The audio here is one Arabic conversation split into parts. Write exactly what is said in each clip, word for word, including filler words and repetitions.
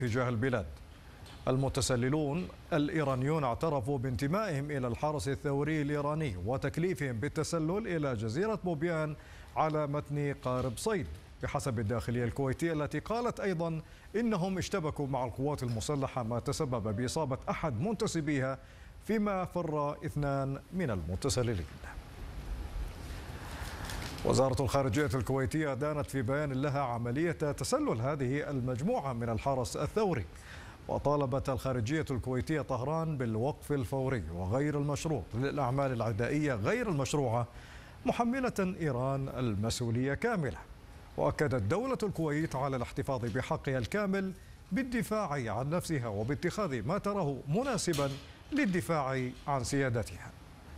تجاه البلاد. المتسللون الإيرانيون اعترفوا بانتمائهم إلى الحرس الثوري الإيراني وتكليفهم بالتسلل إلى جزيرة بوبيان على متن قارب صيد، بحسب الداخلية الكويتية التي قالت أيضا إنهم اشتبكوا مع القوات المسلحة، ما تسبب بإصابة أحد منتسبيها فيما فر اثنان من المتسللين. وزارة الخارجية الكويتية أدانت في بيان لها عملية تسلل هذه المجموعة من الحرس الثوري، وطالبت الخارجية الكويتية طهران بالوقف الفوري وغير المشروط للأعمال العدائية غير المشروعة، محملة إيران المسؤولية كاملة. وأكدت دولة الكويت على الاحتفاظ بحقها الكامل بالدفاع عن نفسها وباتخاذ ما تراه مناسبا للدفاع عن سيادتها.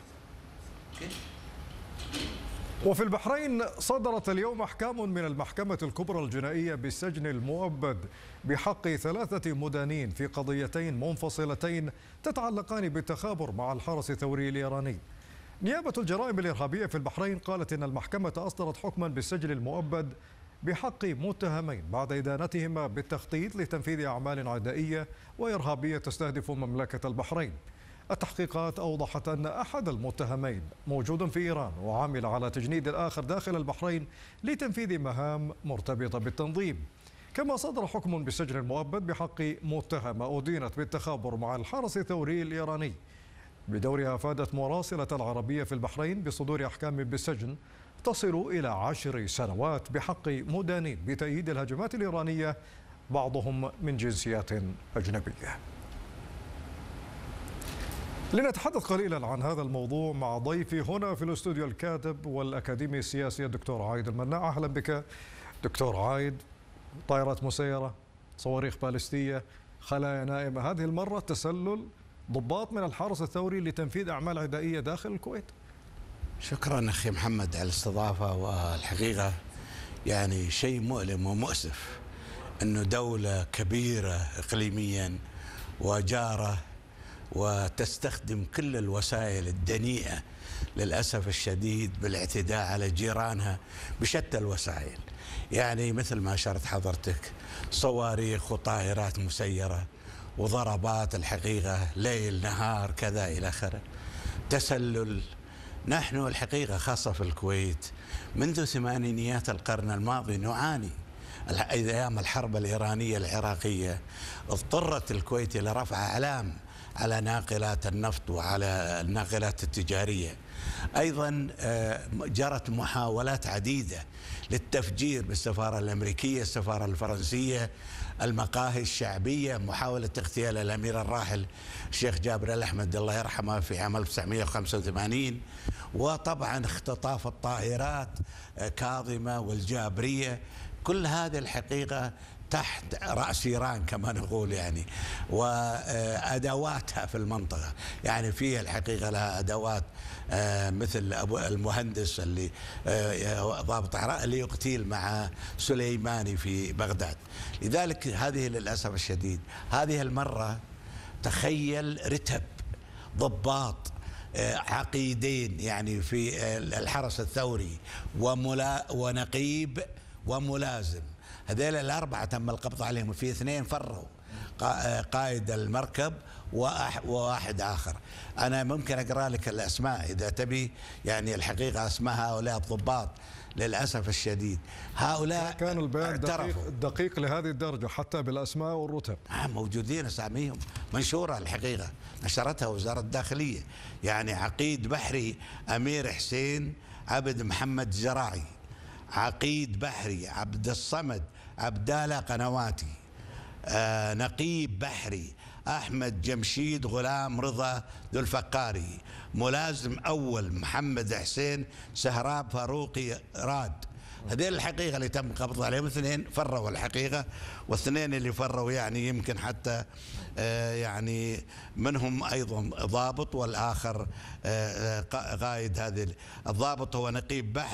وفي البحرين صدرت اليوم أحكام من المحكمة الكبرى الجنائية بالسجن المؤبد بحق ثلاثة مدانين في قضيتين منفصلتين تتعلقان بالتخابر مع الحرس الثوري الإيراني. نيابة الجرائم الإرهابية في البحرين قالت إن المحكمة أصدرت حكما بالسجن المؤبد بحق متهمين بعد إدانتهما بالتخطيط لتنفيذ أعمال عدائية وإرهابية تستهدف مملكة البحرين. التحقيقات أوضحت أن أحد المتهمين موجود في إيران وعمل على تجنيد الآخر داخل البحرين لتنفيذ مهام مرتبطة بالتنظيم. كما صدر حكم بالسجن المؤبد بحق متهمة أدينت بالتخابر مع الحرس الثوري الإيراني. بدورها أفادت مراسلة العربية في البحرين بصدور أحكام بالسجن تصل إلى عشر سنوات بحق مدانين بتأييد الهجمات الإيرانية، بعضهم من جنسيات أجنبية. لنتحدث قليلا عن هذا الموضوع مع ضيفي هنا في الاستوديو الكاتب والأكاديمي السياسي الدكتور عايد المناع. أهلا بك دكتور عايد. طائرات مسيرة، صواريخ باليستية، خلايا نائمة، هذه المرة تسلل ضباط من الحرس الثوري لتنفيذ أعمال عدائية داخل الكويت. شكرا أخي محمد على الاستضافة. والحقيقة يعني شيء مؤلم ومؤسف أنه دولة كبيرة إقليميا وجارة وتستخدم كل الوسائل الدنيئة للأسف الشديد بالاعتداء على جيرانها بشتى الوسائل، يعني مثل ما أشرت حضرتك صواريخ وطائرات مسيرة وضربات الحقيقة ليل نهار كذا إلى آخره، تسلل. نحن الحقيقة خاصة في الكويت منذ ثمانينيات القرن الماضي نعاني. أيام الحرب الإيرانية العراقية اضطرت الكويت إلى رفع أعلام على ناقلات النفط وعلى الناقلات التجارية. أيضا جرت محاولات عديدة للتفجير بالسفارة الأمريكية، السفارة الفرنسية، المقاهي الشعبية، محاولة اغتيال الأمير الراحل الشيخ جابر الأحمد الله يرحمه في عام ألف وتسعمئة وخمسة وثمانين، وطبعا اختطاف الطائرات كاظمة والجابرية. كل هذه الحقيقة تحت رأس إيران كما نقول يعني، وأدواتها في المنطقة، يعني فيها الحقيقة لها أدوات مثل أبو المهندس اللي ضابط عراق اللي يقتل مع سليماني في بغداد. لذلك هذه للأسف الشديد هذه المرة تخيل رتب ضباط عقيدين يعني في الحرس الثوري وملا ونقيب وملازم، هذول الأربعة تم القبض عليهم، وفي اثنين فروا، قائد المركب وواحد آخر. أنا ممكن أقرأ لك الأسماء إذا تبي، يعني الحقيقة أسماء هؤلاء الضباط للأسف الشديد. هؤلاء كان البيان دقيق, دقيق لهذه الدرجة حتى بالأسماء والرتب. موجودين أساميهم منشورة الحقيقة، نشرتها وزارة الداخلية. يعني عقيد بحري أمير حسين عبد محمد زراعي، عقيد بحري عبد الصمد عبدالله قنواتي، آه نقيب بحري أحمد جمشيد غلام رضا ذو الفقاري، ملازم أول محمد حسين سهراب فاروقي راد. هذه الحقيقة اللي تم قبض عليهم. اثنين فروا الحقيقة، واثنين اللي فروا يعني يمكن حتى آه يعني منهم أيضا ضابط، والآخر آه قائد. هذه الضابط هو نقيب بحري